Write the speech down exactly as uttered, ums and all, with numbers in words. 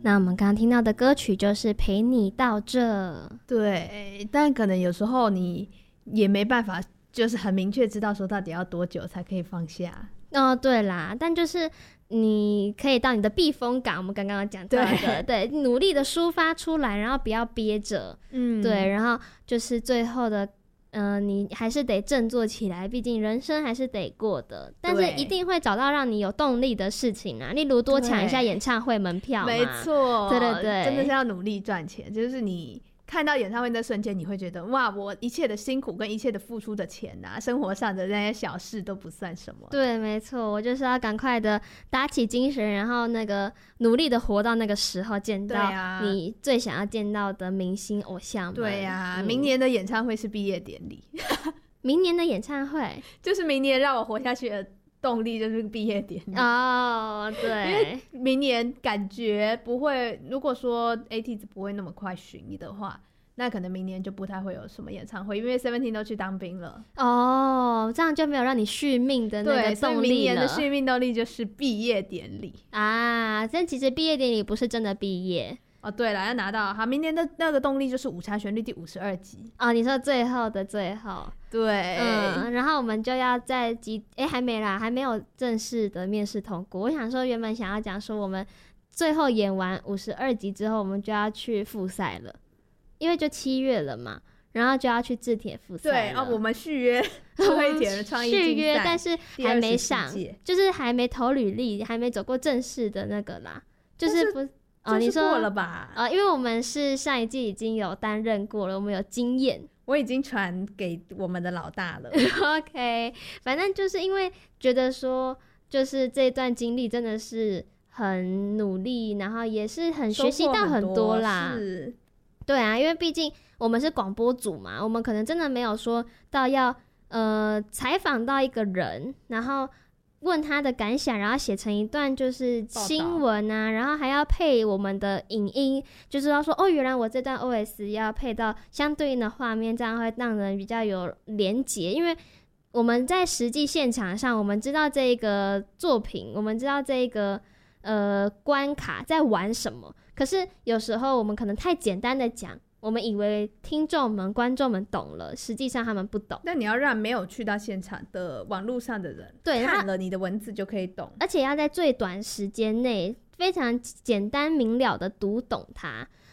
那我们刚刚听到的歌曲就是《陪你到这》。 对，但可能有时候你也没办法就是很明确知道说到底要多久才可以放下。 哦，对啦，但就是你可以到你的避风港，我们刚刚讲到的，对，对，努力的抒发出来，然后不要憋着，嗯，对，然后就是最后的，嗯、呃，你还是得振作起来，毕竟人生还是得过的，但是一定会找到让你有动力的事情啊，例如多抢一下演唱会门票嘛， 没错， 对对对， 真的是要努力赚钱，就是你看到演唱会那瞬间，你会觉得哇，我一切的辛苦跟一切的付出的钱啊，生活上的那些小事都不算什么。 对，没错，我就是要赶快的打起精神，然后那个努力的活到那个时候，见到你最想要见到的明星偶像们。 对呀、啊嗯，明年的演唱会是毕业典礼。 明年的演唱会就是明年让我活下去的动力，就是毕业典礼哦，对， 因为明年感觉不会，如果说 A T 不会那么快巡的话，那可能明年就不太会有什么演唱会，因为 Seventeen 都去当兵了。 哦，这样就没有让你续命的那个动力了。 对，所以明年的续命动力就是毕业典礼啊。但其实毕业典礼不是真的毕业哦。对了，要拿到好，明年的那个动力就是午茶旋律第五十二集哦。你说最后的最后， 对， 嗯，然后我们就要在几哎还没啦，还没有正式的面试通过。我想说，原本想要讲说我们最后演完五十二集之后，我们就要去复赛了。因为就七月了嘛，然后就要去制铁复赛了。 对哦，我们续约会铁的创意竞赛， 续约，但是还没上，就是还没投履历，还没走过正式的那个啦。就是不哦，你说过了吧？ 呃，因为我们是上一季已经有担任过了，我们有经验， 我已经传给我们的老大了。 OK， 反正就是因为觉得说，就是这段经历真的是很努力，然后也是很学习到很多啦。 是。 对啊，因为毕竟我们是广播组嘛，我们可能真的没有说到要呃采访到一个人，然后问他的感想，然后写成一段就是新闻啊，然后还要配我们的影音，就是要说哦，原来我这段 O S 要配到相对应的画面，这样会让人比较有连结。因为我们在实际现场上，我们知道这个作品，我们知道这个呃关卡在玩什么。可是有时候我们可能太简单的讲，我们以为听众们观众们懂了，实际上他们不懂。 那你要让没有去到现场的网络上的人对看了你的文字就可以懂， 而且要在最短时间内非常简单明了的读懂它。